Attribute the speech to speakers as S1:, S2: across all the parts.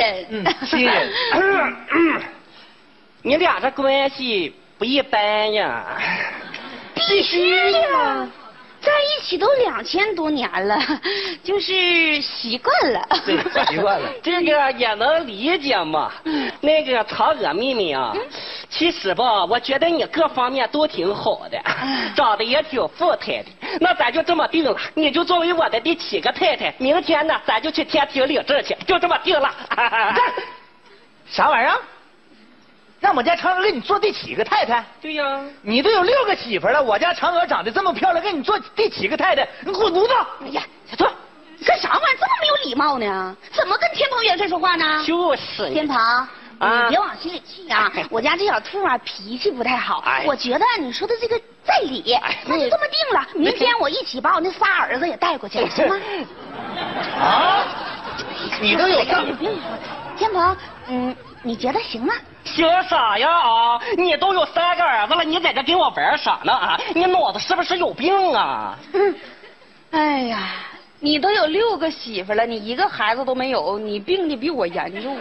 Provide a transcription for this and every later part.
S1: 人。
S2: 亲人。
S3: 你俩这关系不一般呀。
S1: 必须呀，在一起都2000多年了，就是习惯了。
S2: 对，习惯了。
S3: 这个也能理解嘛。那个嫦娥妹妹啊，其实吧，我觉得你各方面都挺好的，长得也挺富态的。那咱就这么定了，你就作为我的第7个太太。明天呢，咱就去天庭领证去，就这么定了。
S2: 啥玩意儿？让我家嫦娥给你做第7个太太？
S3: 对呀。
S2: 你都有6个媳妇了，我家嫦娥长得这么漂亮，给你做第7个太太，你滚犊子！
S1: 哎呀，小兔，你干啥玩意儿这么没有礼貌呢？怎么跟天蓬元帅说话呢？
S3: 就是
S1: 天蓬。你别往心里去啊！我家这小兔啊，脾气不太好。我觉得你说的这个在理，那就这么定了。明天我一起把我那仨儿子也带过去，行吗？
S2: 啊！你都有
S1: 别说，天鹏，你觉得行吗？
S3: 行啥呀啊！你都有3个儿子了，你在这跟我玩啥呢啊？你脑子是不是有病啊？
S1: 哎呀，你都有6个媳妇了，你1个孩子都没有，你病的比我严重。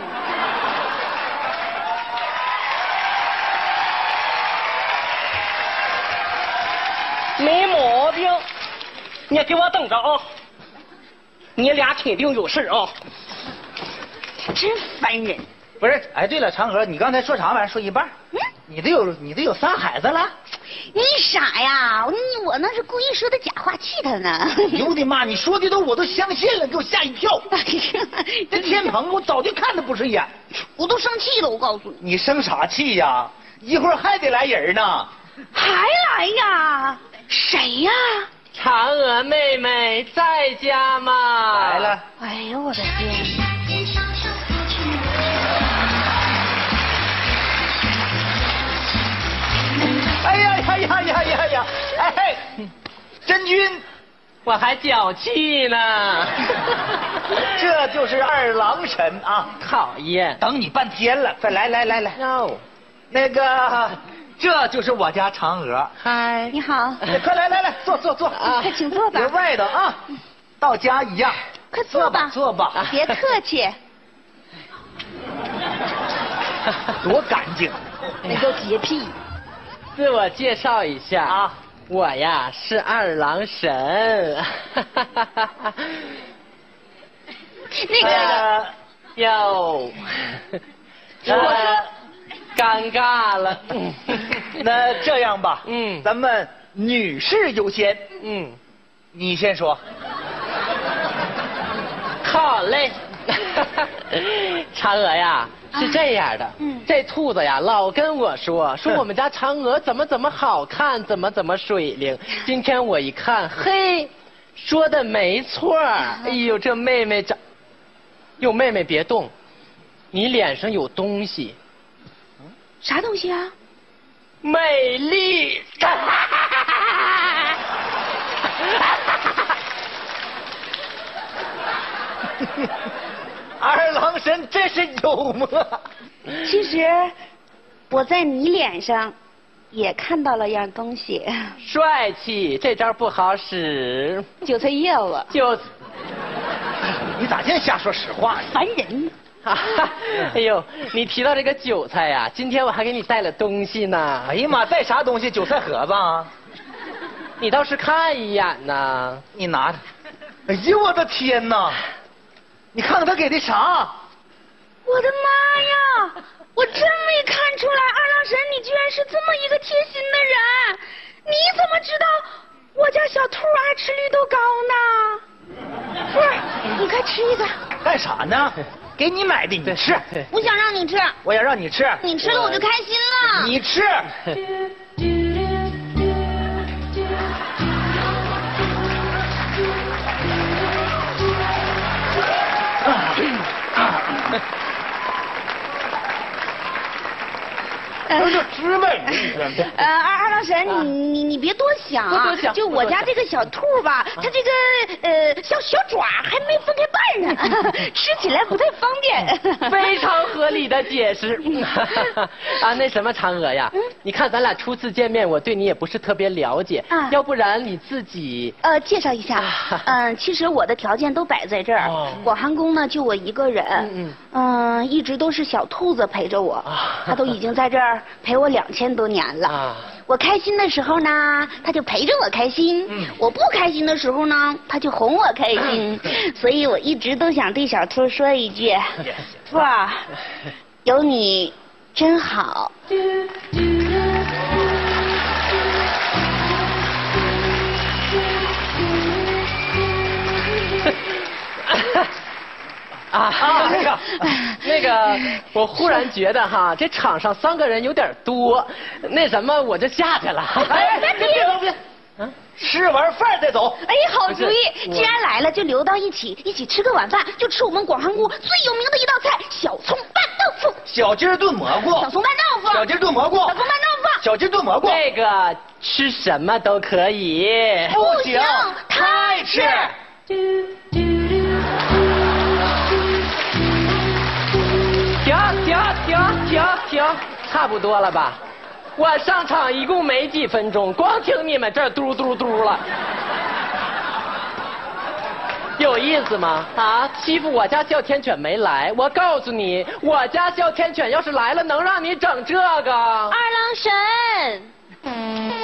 S3: 没毛病，你给我等着啊！你俩肯定有事啊！
S1: 真烦人。
S2: 不是，哎，对了，嫦娥，你刚才说啥玩意儿？说一半。你都有仨孩子了？
S1: 你傻呀！我那是故意说的假话气他呢。
S2: 呦我的妈！你说的我都相信了，给我吓一跳。这天鹏，我早就看他不顺眼，
S1: 我都生气了。我告诉你，
S2: 你生啥气呀？一会儿还得来人呢。
S1: 还来呀？谁呀？
S3: 嫦娥妹妹在家吗？
S2: 来了。
S1: 哎呦我的天！
S2: 哎呀！哎，真君，
S3: 我还脚气呢。
S2: 这就是二郎神啊！
S3: 讨厌，
S2: 等你半天了，快来。
S3: 哟，
S2: 那个，这就是我家嫦娥。
S3: 嗨，
S1: 你好。
S2: 快来，坐
S1: 啊！快请坐吧。
S2: 别外头啊，到家一样。
S1: 快坐吧，
S2: 坐吧。
S1: 别客气。
S2: 多干净，
S1: 那叫洁癖。
S3: 自我介绍一下
S2: 啊，
S3: 我呀是二郎神。
S1: 那个
S3: 哟，尴尬了。
S2: 那这样吧，咱们女士优先。你先说。
S3: 好嘞。嫦娥呀，是这样的，这兔子呀老跟我说我们家嫦娥怎么好看，怎么水灵。今天我一看，嘿，说的没错。哎呦，这妹妹长，哟，妹妹别动，你脸上有东西。
S1: 啥东西啊？
S3: 美丽。
S2: 二郎神真是幽默。
S1: 其实我在你脸上也看到了样东西。
S3: 帅气，这招不好使。
S1: 韭菜叶子。
S2: 你咋净瞎说实话呢？
S1: 烦人。
S3: 哎呦，你提到这个韭菜呀，今天我还给你带了东西呢。
S2: 哎呀妈，带啥东西？韭菜盒子啊？
S3: 你倒是看一眼呐。
S2: 你拿着。哎呦我的天哪！你看看他给的啥？
S1: 我的妈呀！我真没看出来，二郎神你居然是这么一个贴心的人。你怎么知道我家小兔爱吃绿豆糕呢？不是，你快吃一个。
S2: 干啥呢？给你买的，你吃。
S1: 不想让你吃。
S2: 我要让你吃。
S1: 你吃了我就开心了。
S2: 你吃。 那就吃呗。
S1: 二郎神，你别多想啊，就我家这个小兔吧，它这个小爪还没分开瓣呢，吃起来不太方便。
S3: 非常合理的解释。啊，那什么嫦娥呀，你看咱俩初次见面，我对你也不是特别了解，要不然你自己
S1: 介绍一下。其实我的条件都摆在这儿，广寒宫呢就我一个人，一直都是小兔子陪着我，它都已经在这儿陪我2000多年了。我开心的时候呢，它就陪着我开心；我不开心的时候呢，它就哄我开心。所以我一直都想对小兔说一句：兔儿，有你真好。
S3: 那个，我忽然觉得哈，这场上3个人有点多，那什么，我就下去了。
S2: 别，吃完饭再走。
S1: 哎，好主意！既然来了，就留到一起吃个晚饭，就吃我们广寒宫最有名的一道菜——小葱拌豆腐。
S2: 小鸡炖蘑菇。
S1: 小葱拌豆腐。
S2: 小鸡炖蘑菇。
S1: 小葱拌豆腐。
S2: 小鸡炖蘑菇。
S3: 这个吃什么都可以。
S2: 不行，太吃。
S3: 停，差不多了吧？我上场一共没几分钟，光听你们这儿嘟嘟嘟了，有意思吗？啊，欺负我家哮天犬没来，我告诉你，我家哮天犬要是来了，能让你整这个？
S1: 二郎神。